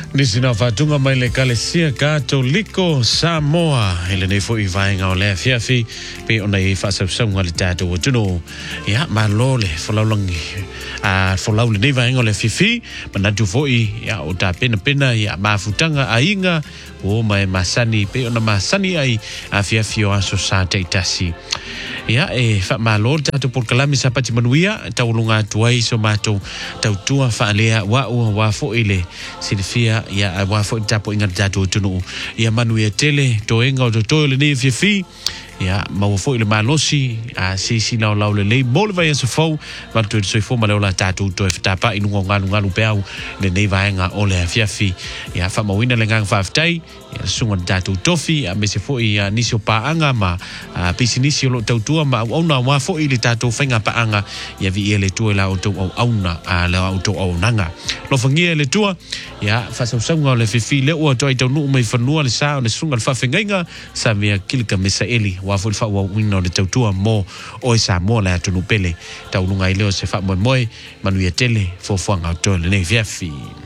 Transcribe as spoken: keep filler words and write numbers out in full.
Nisina fatunga mai le kalesia Katoliko Samoa ele nei fo i vainga o le fiafi pe ona i fa sausanga le tato o tuno ia malole folaulangi a folau le nei vainga o le fifi manatu fo i ia o ta pena pena ia mafutanga ainga o mai masani pe ona masani ai a fiafi o aso sa teitasi ia e fa malole tato por kalami sapati manuia taulunga tuai so mato tautua fa lea wa wa fo ile silfia ia wa fo tapo inga tato tunu ia manuia tele toenga o to le nei fifi ia ma fo ile malosi a sisi la la le le bol vai so fo ma to so fo ma la tato to tapa inu ngalu ngalu peau le nei vaenga o le fiafi ia fa ma wina le ngang fa ftai ia sunga tato tofi a me se fo ia nisio paanga ma a pisinisi lo tautua ma ona wa fo ile tato fenga paanga ia vi ele tu la auto au auna a la auto au nanga lo fangia le tua ia fa so sunga le fifi le o to i tonu mai fanua le sa le sunga fa fenga sa via kilka mesaeli wa fo fa wa wino le tautua mo o sa mo la tonu pele taulunga ile o se fa mo moi manu ia tele fo fo nga to le ne fiafi